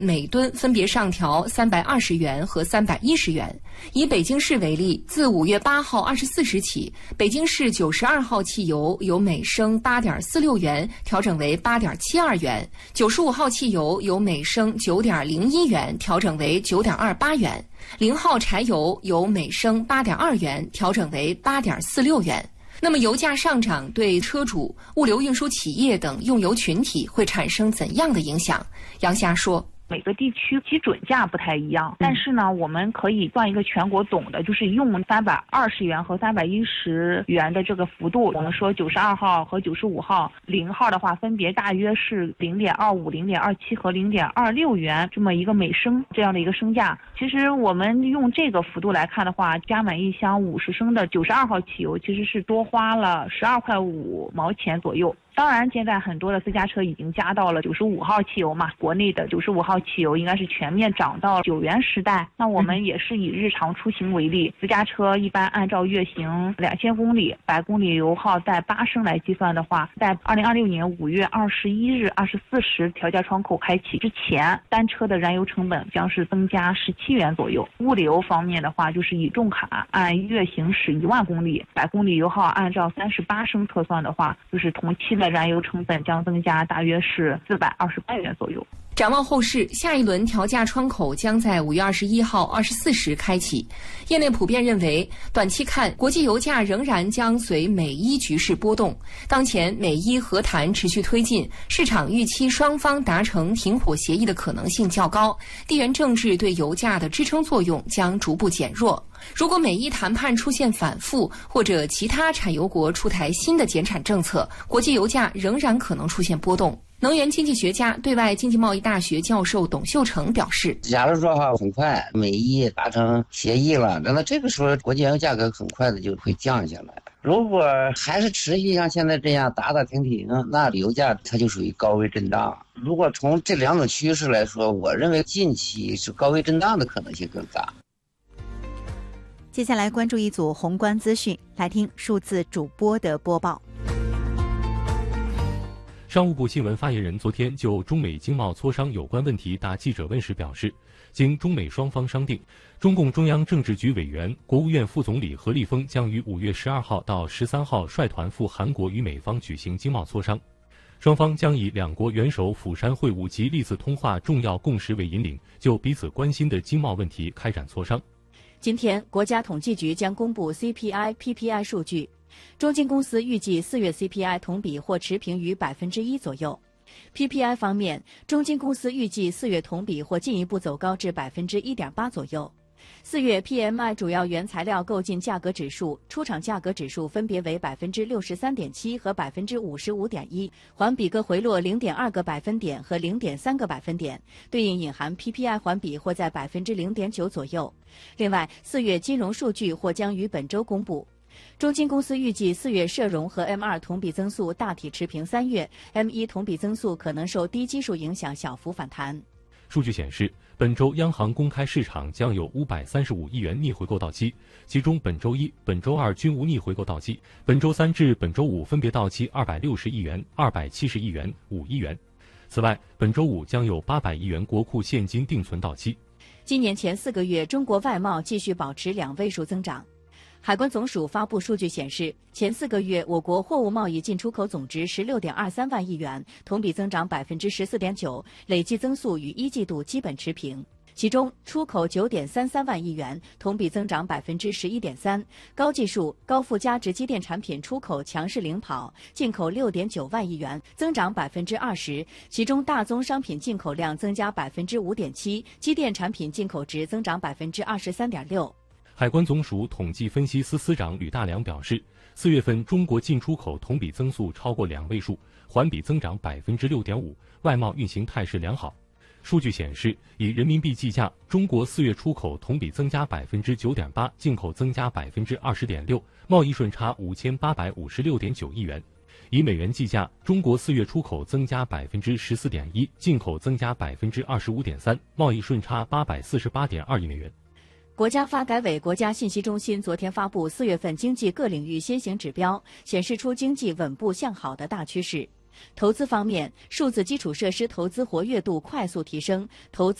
每吨分别上调320元和310元。以北京市为例，自5月8号24时起，北京市92号汽油由每升8.46元调整为8.72元，95号汽油由每升9.01元调整为9.28元，0号柴油由每升8.2元调整为8.46元。那么油价上涨对车主、物流运输企业等用油群体会产生怎样的影响？杨霞说， 每个地区基准价不太一样，但是呢，我们可以算一个全国总的，就是用320元和310元的这个幅度。我们说92号和95号，0号的话分别大约是0.25、0.27和0.26元这么一个每升这样的一个升价。其实我们用这个幅度来看的话，加满一箱50升的92号汽油其实是多花了12块5毛钱左右。当然，现在很多的私家车已经加到了95号汽油嘛，国内的95号汽油应该是全面涨到9元时代。那我们也是以日常出行为例，私家车一般按照月行2000公里，100公里油耗在8升来计算的话，在2026年5月21日24时调价窗口开启之前，单车的燃油成本将是增加17元左右。物流方面的话，就是以重卡按月行驶1万公里，100公里油耗按照38升测算的话，就是同期的燃油成本将增加大约是428元左右。 展望后市，下一轮调价窗口将在5月21号24时开启。业内普遍认为，短期看，国际油价仍然将随美伊局势波动。当前美伊和谈持续推进，市场预期双方达成停火协议的可能性较高，地缘政治对油价的支撑作用将逐步减弱。如果美伊谈判出现反复，或者其他产油国出台新的减产政策，国际油价仍然可能出现波动。能源经济学家、对外经济贸易大学教授董秀成表示， 假如说很快美伊达成协议了，那这个时候国际原油价格很快的就会降下来。如果还是持续像现在这样打打停停，那油价它就属于高位震荡。如果从这两种趋势来说，我认为近期是高位震荡的可能性更大。 接下来关注一组宏观资讯，来听数字主播的播报。 商务部新闻发言人昨天就中美经贸磋商有关问题答记者问时表示，经中美双方商定，中共中央政治局委员、国务院副总理何立峰将于5月12号到13号率团赴韩国与美方举行经贸磋商。双方将以两国元首釜山会晤及历次通话重要共识为引领，就彼此关心的经贸问题开展磋商。 今天，国家统计局将公布 CPI、PPI 数据。中金公司预计4月 CPI 同比或持平于1%左右。PPI 方面，中金公司预计4月同比或进一步走高至1.8%左右。4月 PMI 主要原材料购进价格指数、出厂价格指数分别为63.7%和55.1%，环比各回落0.2个百分点和0.3个百分点，对应隐含 PPI 环比或在0.9%左右。另外，4月金融数据或将于本周公布。中金公司预计4月社融和 M2 同比增速大体持平，3月 M1 同比增速可能受低基数影响小幅反弹。 数据显示，本周央行公开市场将有535亿元逆回购到期，其中本周一、本周二均无逆回购到期，本周三至本周五分别到期260亿元、270亿元、5亿元。此外，本周五将有800亿元国库现金定存到期。 今年前4个月，中国外贸继续保持2位数增长。海关总署发布数据显示，前4个月我国货物贸易进出口总值16.23万亿元，同比增长14.9%，累计增速与一季度基本持平。其中，出口9.33万亿元，同比增长11.3%，高技术、高附加值机电产品出口强势领跑，进口6.9万亿元，增长20%，其中大宗商品进口量增加5.7%，机电产品进口值增长23.6%。 海关总署统计分析司司长吕大良表示，4月份中国进出口同比增速超过2位数，环比增长6.5%，外贸运行态势良好。数据显示，以人民币计价，中国4月出口同比增加9.8%，进口增加20.6%，贸易顺差5856.9亿元。以美元计价，中国4月出口增加14.1%，进口增加25.3%，贸易顺差848.2亿美元。 国家发改委、国家信息中心昨天发布4月份经济各领域先行指标，显示出经济稳步向好的大趋势。 投资方面，数字基础设施投资活跃度快速提升，投资